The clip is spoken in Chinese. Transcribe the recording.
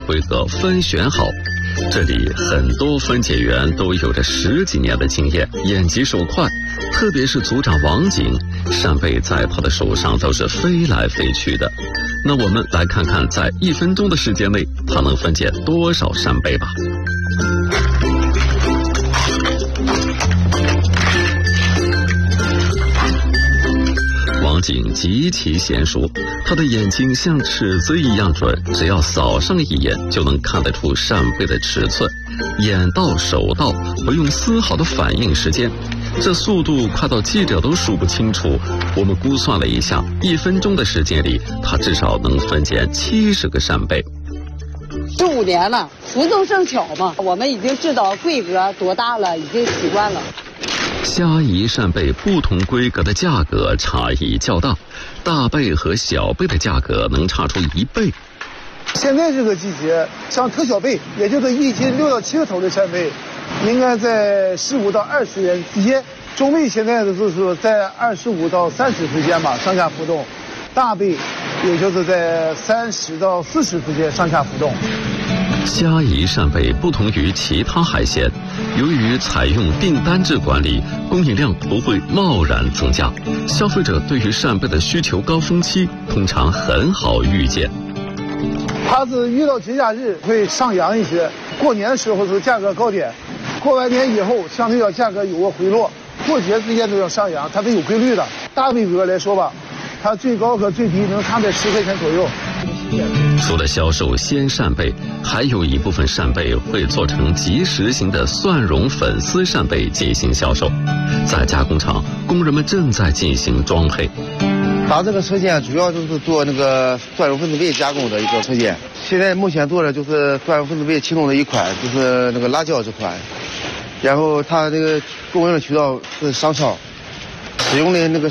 规格分选好。这里很多分拣员都有着10几年的经验，眼疾手快，特别是组长王景，扇贝在他的手上都是飞来飞去的。那我们来看看在1分钟的时间内，他能分拣多少扇贝吧。王景极其娴熟，他的眼睛像尺子一样准，只要扫上一眼就能看得出扇贝的尺寸，眼到手到，不用丝毫的反应时间，这速度快到记者都数不清楚。我们估算了一下，1分钟的时间里，他至少能分拣70个扇贝。 15年了，福中生巧嘛，我们已经知道规格多大了，已经习惯了。 虾夷扇贝不同规格的价格差异较大，大贝和小贝的价格能差出1倍。 现在这个季节，像特小贝，也就是1斤6到7个头的扇贝，应该在15到20元之间；中贝现在的就是在25到30之间吧，上下浮动；大贝也就是在30到40之间上下浮动。 虾夷扇贝不同于其他海鲜，由于采用订单制管理，供应量不会贸然增加，消费者对于扇贝的需求高峰期通常很好预见。 它是遇到节假日会上扬一些，过年的时候是价格高点，过完年以后相对要价格有个回落，过节之间都要上扬，它是有规律的。大贝格来说吧，它最高和最低能差在10块钱左右。 除了销售鲜扇贝，还有一部分扇贝会做成即食型的蒜蓉粉丝扇贝进行销售。在加工厂，工人们正在进行装配。 打这个车间主要就是做那个蒜蓉粉丝贝加工的一个车间。现在目前做的就是蒜蓉粉丝贝其中的一款，就是那个辣椒这款。然后它这个供应的渠道是商超，使用的那个